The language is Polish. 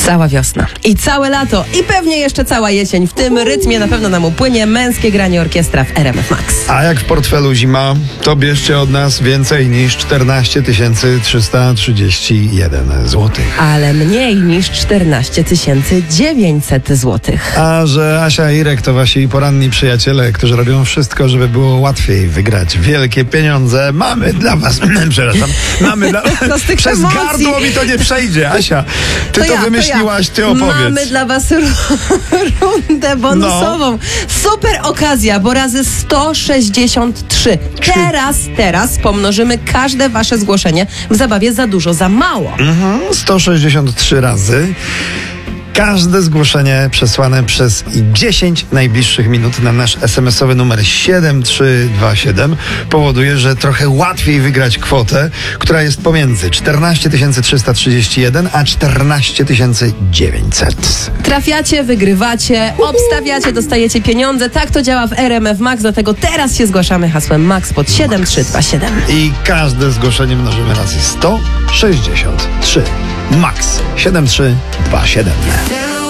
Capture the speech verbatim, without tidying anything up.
Cała wiosna i całe lato i pewnie jeszcze cała jesień. W tym rytmie na pewno nam upłynie męskie granie orkiestra w R M F Max. A jak w portfelu zima, to bierzcie od nas więcej niż czternaście tysięcy trzysta trzydzieści jeden złotych. Ale mniej niż czternaście tysięcy dziewięćset złotych. A że Asia i Irek to wasi poranni przyjaciele, którzy robią wszystko, żeby było łatwiej wygrać wielkie pieniądze, mamy dla was, przepraszam, mamy dla To z tych przez emocji. gardło mi to nie przejdzie. Asia, ty to, To ja, wymyśliłaś, to ty ja. opowiedz. Mamy dla was ru- rundę bonusową. Super okazja, bo razy sto sześćdziesiąt trzy. Teraz, teraz pomnożymy każde wasze zgłoszenie w zabawie Za dużo, za mało. Mhm, sto sześćdziesiąt trzy razy. Każde zgłoszenie przesłane przez dziesięć najbliższych minut na nasz es em esowy numer siedem trzy dwa siedem powoduje, że trochę łatwiej wygrać kwotę, która jest pomiędzy czternaście tysięcy trzysta trzydzieści jeden a czternaście tysięcy dziewięćset. Trafiacie, wygrywacie, obstawiacie, dostajecie pieniądze. Tak to działa w R M F Max, dlatego teraz się zgłaszamy hasłem Max pod siedem trzy dwa siedem. I każde zgłoszenie mnożymy razy sto sześćdziesiąt trzy. Max siedem trzy dwa siedem.